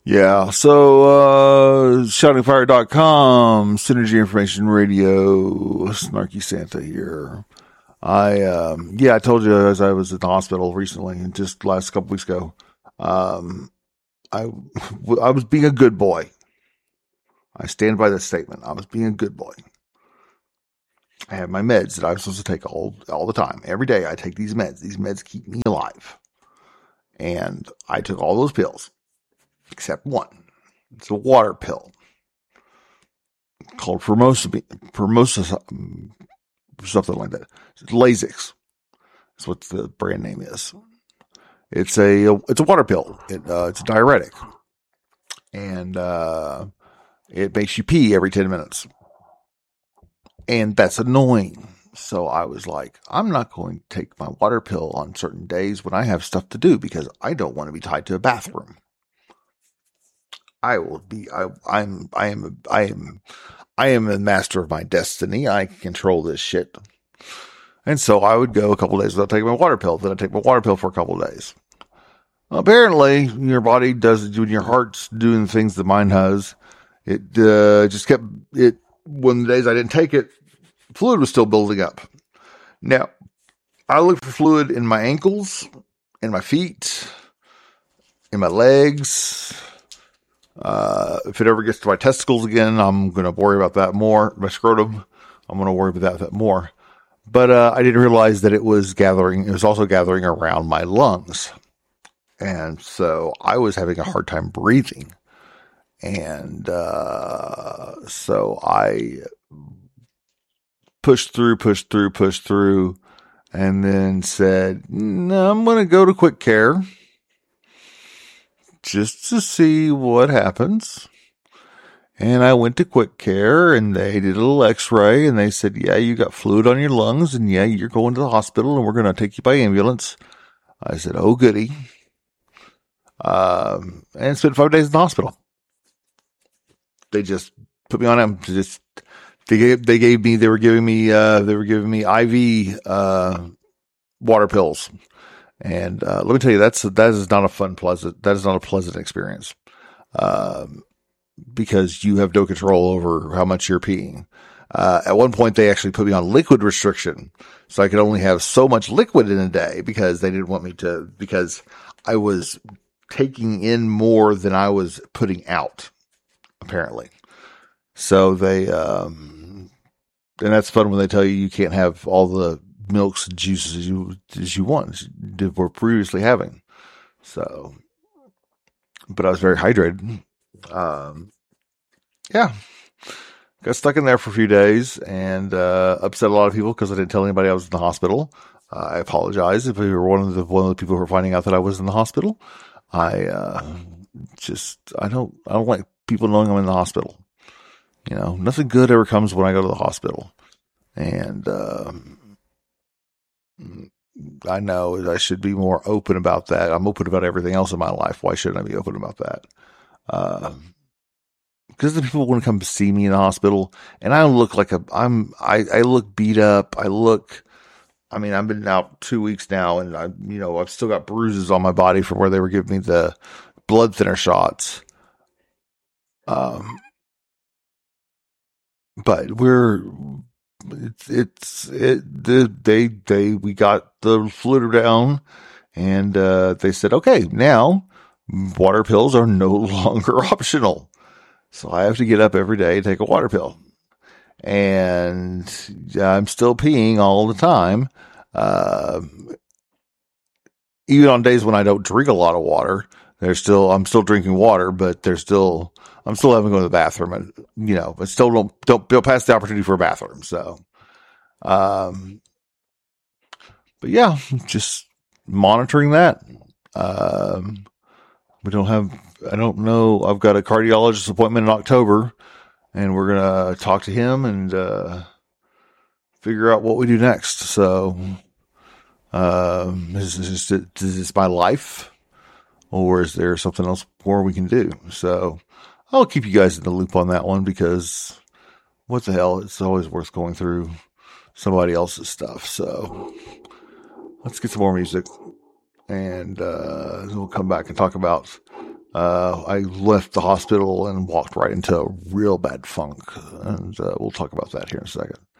Yeah, so, shoutingfire.com, Synergy Information Radio, Snarky Santa here. I told you as I was at the hospital recently, and just last couple weeks ago, um, I, I was being a good boy. I stand by this statement. I was being a good boy. I had my meds that I was supposed to take all the time. Every day I take these meds. These meds keep me alive. And I took all those pills, except one. It's a water pill called Formosa, something like that. It's Lasix. That's what the brand name is. It's a water pill. It's a diuretic, and it makes you pee every 10 minutes, and that's annoying. So I was like, I'm not going to take my water pill on certain days when I have stuff to do because I don't want to be tied to a bathroom. I am a master of my destiny. I can control this shit. And so I would go a couple of days without taking my water pill. Then I'd take my water pill for a couple of days. Apparently, your body does it when your heart's doing things the mind has. It just kept it. When the days I didn't take it, fluid was still building up. Now, I look for fluid in my ankles, in my feet, in my legs. If it ever gets to my testicles again, I'm going to worry about that more. My scrotum, I'm going to worry about that more. But I didn't realize that it was gathering. It was also gathering around my lungs. And so I was having a hard time breathing. And so I pushed through, and then said, no, I'm going to go to Quick Care just to see what happens. And I went to Quick Care, and they did a little x-ray, and they said, yeah, you got fluid on your lungs, and yeah, you're going to the hospital, and we're going to take you by ambulance. I said, oh, goody. And spent 5 days in the hospital. They just put me on them. They were giving me IV, water pills. And, let me tell you, that is not a pleasant experience. Because you have no control over how much you're peeing. At one point, they actually put me on liquid restriction, so I could only have so much liquid in a day because they didn't want me to, because I was taking in more than I was putting out, apparently. So and that's fun when they tell you can't have all the milks and juices as you want, as were previously having. So, but I was very hydrated. Yeah, got stuck in there for a few days and upset a lot of people because I didn't tell anybody I was in the hospital. I apologize if you were one of the people who were finding out that I was in the hospital. I don't like people knowing I'm in the hospital. You know, nothing good ever comes when I go to the hospital, and I know I should be more open about that. I'm open about everything else in my life. Why shouldn't I be open about that? Because the people want to come see me in the hospital, and I look like I look beat up. I've been out 2 weeks now, and I've still got bruises on my body from where they were giving me the blood thinner shots. But we got the fluid down, and they said, okay, now water pills are no longer optional. So I have to get up every day and take a water pill. And I'm still peeing all the time. Even on days when I don't drink a lot of water, I'm still drinking water, but I'm still having to go to the bathroom, and, but still don't pass the opportunity for a bathroom. So, but yeah, just monitoring that. I don't know. I've got a cardiologist appointment in October, and we're going to talk to him and, figure out what we do next. So, is this my life, or is there something else more we can do? So I'll keep you guys in the loop on that one, because what the hell, it's always worth going through somebody else's stuff. So let's get some more music, and we'll come back and talk about I left the hospital and walked right into a real bad funk. And we'll talk about that here in a second.